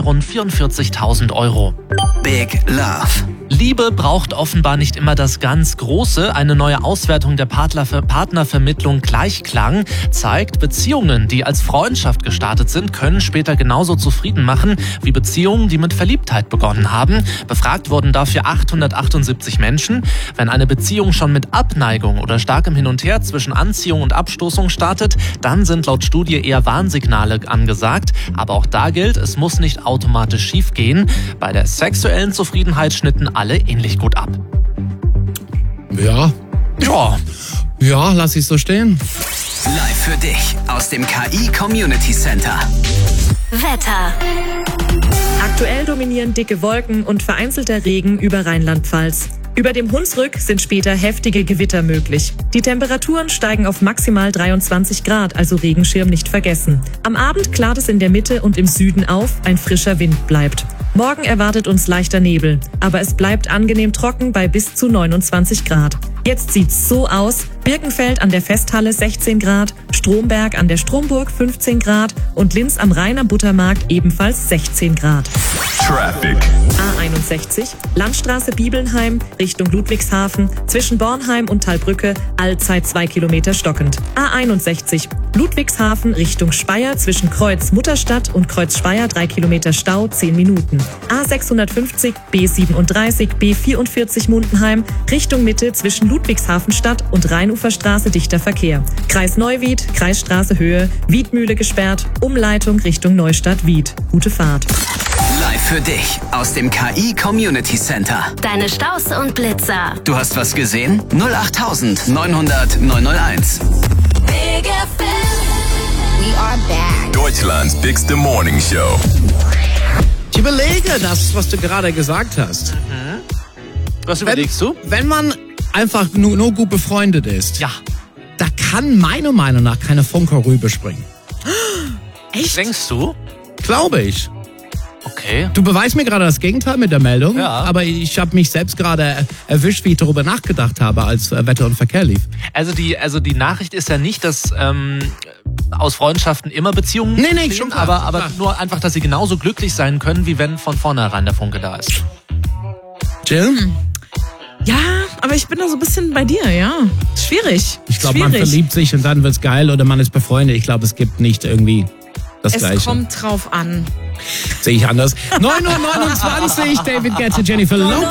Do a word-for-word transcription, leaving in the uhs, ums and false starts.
rund vierundvierzigtausend Euro. Big Love. Liebe braucht offenbar nicht immer das ganz Große. Eine neue Auswertung der Partnerver- Partnervermittlung Gleichklang zeigt, Beziehungen, die als Freundschaft gestartet sind, können später genauso zufrieden machen wie Beziehungen, die mit Verliebtheit begonnen haben. Befragt wurden dafür achthundertachtundsiebzig Menschen. Wenn eine Beziehung schon mit Abneigung oder starkem Hin und Her zwischen Anziehung und Abstoßung startet, dann sind laut Studie eher Warnsignale angesagt. Aber auch da gilt, es muss nicht automatisch schief gehen. Bei der sexuellen Zufriedenheit schnitten alle ähnlich gut ab. Ja. Ja. Ja, lass ich so stehen. Live für dich aus dem K I Community Center. Wetter. Aktuell dominieren dicke Wolken und vereinzelter Regen über Rheinland-Pfalz. Über dem Hunsrück sind später heftige Gewitter möglich. Die Temperaturen steigen auf maximal dreiundzwanzig Grad, also Regenschirm nicht vergessen. Am Abend klart es in der Mitte und im Süden auf, ein frischer Wind bleibt. Morgen erwartet uns leichter Nebel, aber es bleibt angenehm trocken bei bis zu neunundzwanzig Grad. Jetzt sieht's so aus: Birkenfeld an der Festhalle sechzehn Grad, Stromberg an der Stromburg fünfzehn Grad und Linz am Rhein am Buttermarkt ebenfalls sechzehn Grad. Traffic. A einundsechzig, Landstraße Bibelnheim Richtung Ludwigshafen, zwischen Bornheim und Thalbrücke, allzeit zwei Kilometer stockend. A einundsechzig, Ludwigshafen Richtung Speyer, zwischen Kreuz Mutterstadt und Kreuz Speyer drei Kilometer Stau, zehn Minuten. A sechshundertfünfzig, B siebenunddreißig, B vierundvierzig Mundenheim, Richtung Mitte, zwischen Ludwigshafenstadt und Rheinuferstraße dichter Verkehr. Kreis Neuwied, Kreisstraße Höhe, Wiedmühle gesperrt, Umleitung Richtung Neustadt-Wied. Gute Fahrt. Live für dich aus dem K I Community Center. Deine Staus und Blitzer. Du hast was gesehen? null acht neunhundert neunhunderteins. Big F M. We are back. Deutschlands bigste Morning Show. Ich überlege das, was du gerade gesagt hast. Was überlegst du? Wenn man einfach nur, nur gut befreundet ist, Ja. da kann meiner Meinung nach keine Funke rüberspringen. Echt? Denkst du? Glaube ich. Okay. Du beweist mir gerade das Gegenteil mit der Meldung, Ja. aber ich habe mich selbst gerade erwischt, wie ich darüber nachgedacht habe, als äh, Wetter und Verkehr lief. Also die, also die Nachricht ist ja nicht, dass ähm, aus Freundschaften immer Beziehungen Nee, nee, bestehen, schon klar, aber, aber klar. nur einfach, dass sie genauso glücklich sein können, wie wenn von vornherein der Funke da ist. Jill? Ja, aber ich bin da so ein bisschen bei dir, ja. Schwierig. Ich glaube, man Schwierig. verliebt sich und dann wird's geil oder man ist befreundet. Ich glaube, es gibt nicht irgendwie das Es Gleiche. kommt drauf an. Sehe ich anders. neun Uhr neunundzwanzig, David Guetta, Jennifer Lopez.